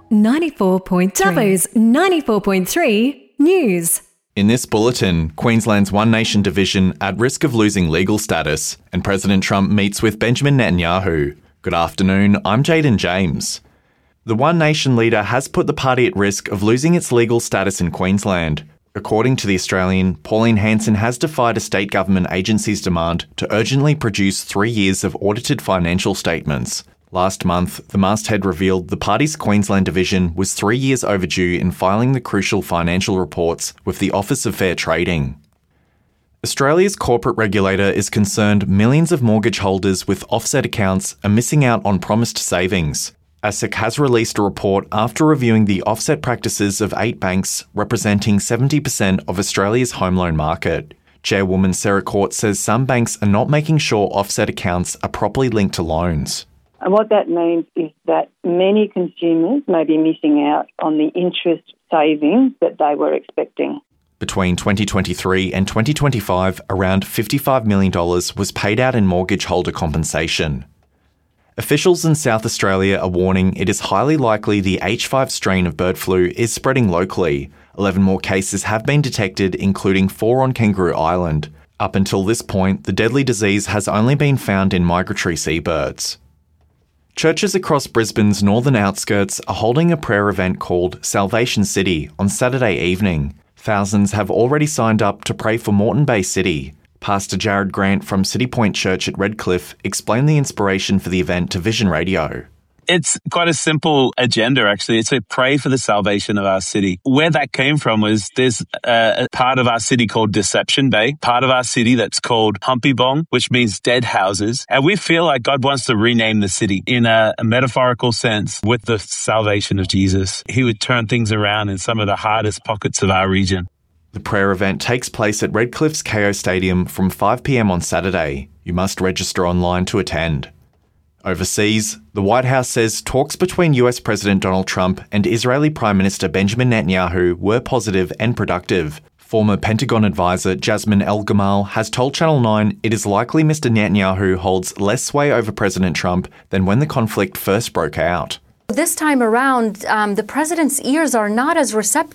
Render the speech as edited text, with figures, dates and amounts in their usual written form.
94.3. Dubbo's 94.3 News. In this bulletin, Queensland's One Nation division at risk of losing legal status, and President Trump meets with Benjamin Netanyahu. Good afternoon, I'm Jaden James. The One Nation leader has put the party at risk of losing its legal status in Queensland. According to The Australian, Pauline Hanson has defied a state government agency's demand to urgently produce 3 years of audited financial statements. Last month, the masthead revealed the party's Queensland division was 3 years overdue in filing the crucial financial reports with the Office of Fair Trading. Australia's corporate regulator is concerned millions of mortgage holders with offset accounts are missing out on promised savings. ASIC has released a report after reviewing the offset practices of 8 banks representing 70% of Australia's home loan market. Chairwoman Sarah Court says some banks are not making sure offset accounts are properly linked to loans. And what that means is that many consumers may be missing out on the interest savings that they were expecting. Between 2023 and 2025, around $55 million was paid out in mortgage holder compensation. Officials in South Australia are warning it is highly likely the H5 strain of bird flu is spreading locally. 11 more cases have been detected, including 4 on Kangaroo Island. Up until this point, the deadly disease has only been found in migratory seabirds. Churches across Brisbane's northern outskirts are holding a prayer event called Salvation City on Saturday evening. Thousands have already signed up to pray for Moreton Bay City. Pastor Jared Grant from City Point Church at Redcliffe explained the inspiration for the event to Vision Radio. It's quite a simple agenda, actually. It's to pray for the salvation of our city. Where that came from was there's a part of our city called Deception Bay, part of our city that's called Humpy Bong, which means dead houses. And we feel like God wants to rename the city in a metaphorical sense with the salvation of Jesus. He would turn things around in some of the hardest pockets of our region. The prayer event takes place at Redcliffe's KO Stadium from 5 p.m. on Saturday. You must register online to attend. Overseas, the White House says talks between US President Donald Trump and Israeli Prime Minister Benjamin Netanyahu were positive and productive. Former Pentagon advisor Jasmine El-Gamal has told Channel 9 it is likely Mr. Netanyahu holds less sway over President Trump than when the conflict first broke out. This time around, the president's ears are not as receptive